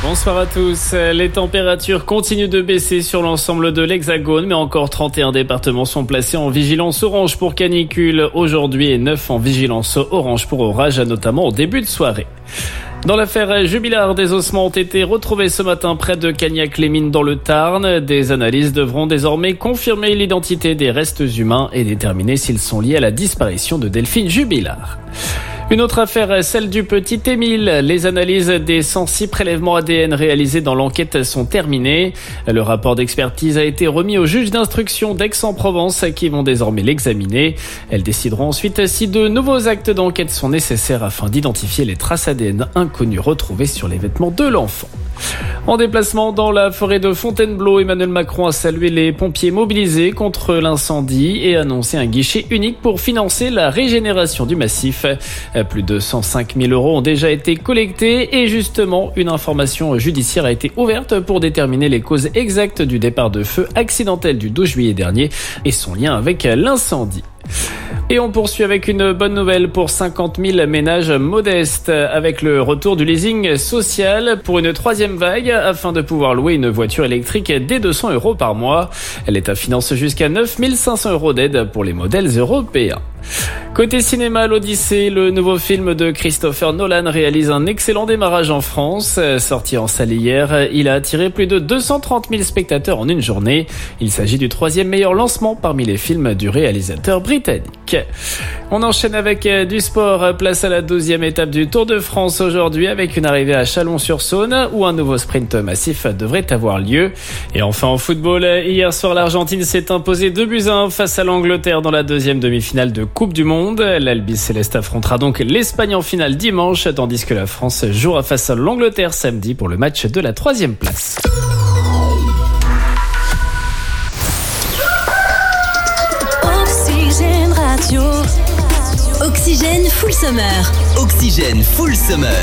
Bonsoir à tous. Les températures continuent de baisser sur l'ensemble de l'Hexagone, mais encore 31 départements sont placés en vigilance orange pour canicule aujourd'hui et 9 en vigilance orange pour orage, notamment au début de soirée. Dans l'affaire Jubilard, des ossements ont été retrouvés ce matin près de Cagnac-les-Mines dans le Tarn. Des analyses devront désormais confirmer l'identité des restes humains et déterminer s'ils sont liés à la disparition de Delphine Jubilard. Une autre affaire, celle du petit Émile. Les analyses des 106 prélèvements ADN réalisés dans l'enquête sont terminées. Le rapport d'expertise a été remis aux juges d'instruction d'Aix-en-Provence qui vont désormais l'examiner. Elles décideront ensuite si de nouveaux actes d'enquête sont nécessaires afin d'identifier les traces ADN inconnues retrouvées sur les vêtements de l'enfant. En déplacement dans la forêt de Fontainebleau, Emmanuel Macron a salué les pompiers mobilisés contre l'incendie et annoncé un guichet unique pour financer la régénération du massif. Plus de 105 000 € ont déjà été collectés et justement, une information judiciaire a été ouverte pour déterminer les causes exactes du départ de feu accidentel du 12 juillet dernier et son lien avec l'incendie. Et on poursuit avec une bonne nouvelle pour 50 000 ménages modestes avec le retour du leasing social pour une troisième vague afin de pouvoir louer une voiture électrique dès 200 € par mois. L'État finance jusqu'à 9 500 € d'aide pour les modèles européens. Côté cinéma, l'Odyssée, le nouveau film de Christopher Nolan réalise un excellent démarrage en France. Sorti en salle hier, il a attiré plus de 230 000 spectateurs en une journée. Il s'agit du troisième meilleur lancement parmi les films du réalisateur britannique. On enchaîne avec du sport. Place à la 12e étape du Tour de France aujourd'hui avec une arrivée à Chalon-sur-Saône où un nouveau sprint massif devrait avoir lieu. Et enfin en football, hier soir l'Argentine s'est imposée 2-1 face à l'Angleterre dans la deuxième demi-finale de Coupe du Monde. L'Albi Céleste affrontera donc l'Espagne en finale dimanche, tandis que la France jouera face à l'Angleterre samedi pour le match de la 3e place. Oxygène Radio. Oxygène Full Summer. Oxygène Full Summer.